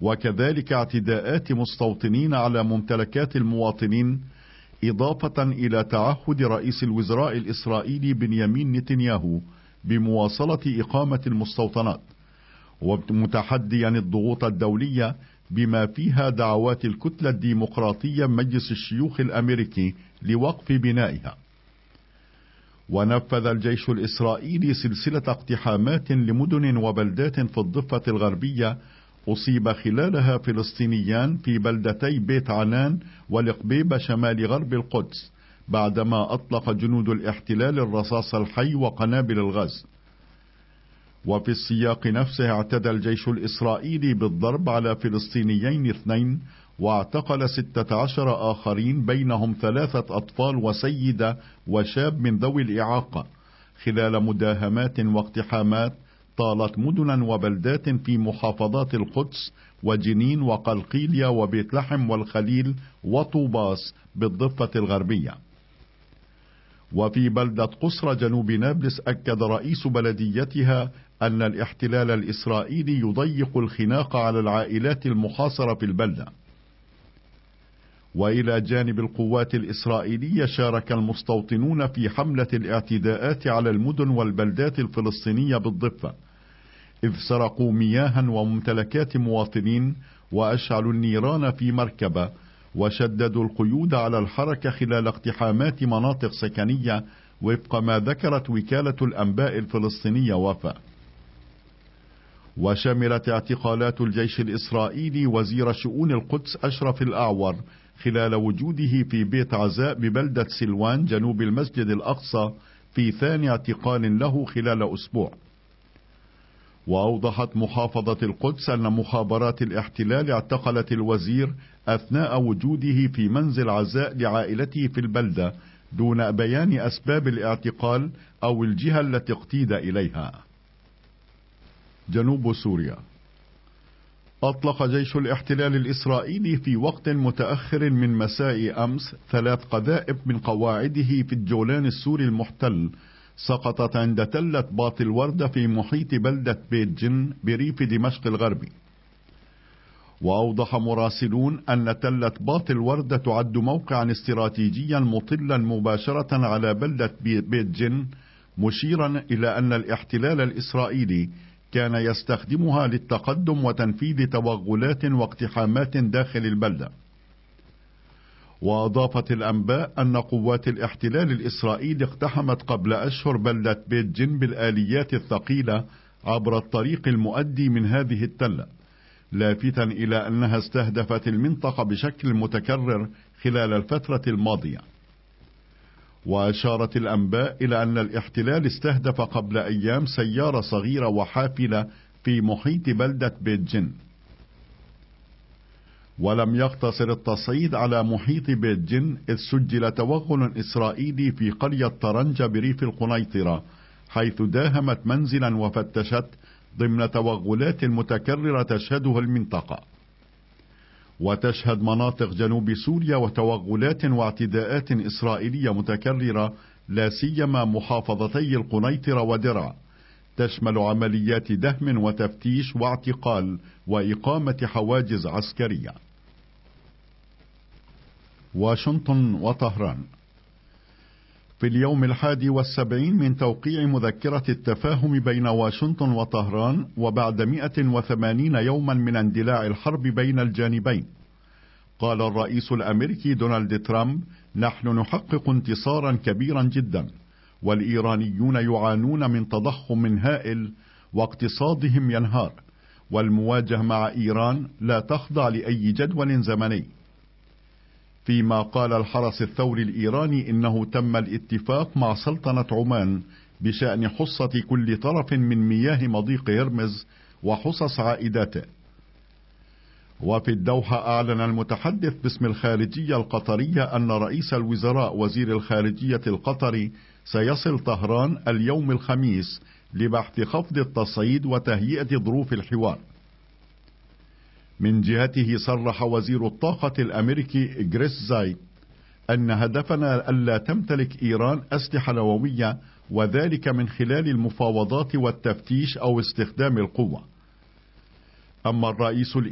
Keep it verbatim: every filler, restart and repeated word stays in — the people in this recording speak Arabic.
وكذلك اعتداءات مستوطنين على ممتلكات المواطنين، إضافة إلى تعهد رئيس الوزراء الإسرائيلي بنيامين نتنياهو بمواصلة إقامة المستوطنات، ومتحديا الضغوط الدولية بما فيها دعوات الكتلة الديمقراطية مجلس الشيوخ الأمريكي لوقف بنائها. ونفذ الجيش الإسرائيلي سلسلة اقتحامات لمدن وبلدات في الضفة الغربية أصيب خلالها فلسطينيان في بلدتي بيت عنان والقبيبة شمال غرب القدس، بعدما أطلق جنود الاحتلال الرصاص الحي وقنابل الغاز. وفي السياق نفسه اعتدى الجيش الإسرائيلي بالضرب على فلسطينيين اثنين، واعتقل ستة عشر آخرين بينهم ثلاثة أطفال وسيدة وشاب من ذوي الإعاقة، خلال مداهمات واقتحامات طالت مدنا وبلدات في محافظات القدس وجنين وقلقيلية وبيت لحم والخليل وطوباس بالضفة الغربية. وفي بلدة قصر جنوب نابلس أكد رئيس بلديتها أن الاحتلال الإسرائيلي يضيق الخناق على العائلات المحاصرة في البلدة. وإلى جانب القوات الإسرائيلية شارك المستوطنون في حملة الاعتداءات على المدن والبلدات الفلسطينية بالضفة، إذ سرقوا مياها وممتلكات مواطنين وأشعلوا النيران في مركبة، وشددوا القيود على الحركة خلال اقتحامات مناطق سكنية، وفق ما ذكرت وكالة الأنباء الفلسطينية وفاء. وشملت اعتقالات الجيش الإسرائيلي وزير شؤون القدس أشرف الأعور خلال وجوده في بيت عزاء ببلدة سلوان جنوب المسجد الأقصى في ثاني اعتقال له خلال أسبوع. وأوضحت محافظة القدس أن مخابرات الاحتلال اعتقلت الوزير أثناء وجوده في منزل عزاء لعائلته في البلدة، دون بيان أسباب الاعتقال أو الجهة التي اقتيد إليها. جنوب سوريا. أطلق جيش الاحتلال الإسرائيلي في وقت متأخر من مساء أمس ثلاث قذائف من قواعده في الجولان السوري المحتل، سقطت عند تلة باط الوردة في محيط بلدة بيت جن بريف دمشق الغربي. وأوضح مراسلون أن تلة باط الوردة تعد موقعا استراتيجيا مطلا مباشرة على بلدة بيت جن، مشيرا إلى أن الاحتلال الإسرائيلي كان يستخدمها للتقدم وتنفيذ توغلات واقتحامات داخل البلدة. وأضافت الأنباء أن قوات الاحتلال الإسرائيلي اقتحمت قبل أشهر بلدة بيت جن بالآليات الثقيلة عبر الطريق المؤدي من هذه التلة، لافتا إلى أنها استهدفت المنطقة بشكل متكرر خلال الفترة الماضية. وأشارت الأنباء إلى أن الاحتلال استهدف قبل أيام سيارة صغيرة وحافلة في محيط بلدة بيت جن. ولم يقتصر التصعيد على محيط بيت جن، إذ سجل توغل إسرائيلي في قرية طرنجة بريف القنيطرة، حيث داهمت منزلا وفتشت ضمن توغلات متكررة تشهده المنطقة. وتشهد مناطق جنوب سوريا وتوغلات واعتداءات إسرائيلية متكررة، لا سيما محافظتي القنيطرة ودرعا، تشمل عمليات دهم وتفتيش واعتقال وإقامة حواجز عسكرية. واشنطن وطهران. في اليوم الحادي والسبعين من توقيع مذكرة التفاهم بين واشنطن وطهران، وبعد مئة وثمانين يوما من اندلاع الحرب بين الجانبين، قال الرئيس الأمريكي دونالد ترامب: نحن نحقق انتصارا كبيرا جدا، والإيرانيون يعانون من تضخم هائل واقتصادهم ينهار، والمواجهة مع إيران لا تخضع لأي جدول زمني. فيما قال الحرس الثوري الإيراني إنه تم الاتفاق مع سلطنة عمان بشأن حصة كل طرف من مياه مضيق هرمز وحصص عائداته. وفي الدوحة أعلن المتحدث باسم الخارجية القطرية أن رئيس الوزراء وزير الخارجية القطري سيصل طهران اليوم الخميس لبحث خفض التصعيد وتهيئة ظروف الحوار. من جهته صرح وزير الطاقة الأمريكي جريس زايد أن هدفنا ألا تمتلك إيران أسلحة نووية، وذلك من خلال المفاوضات والتفتيش أو استخدام القوة. أما الرئيس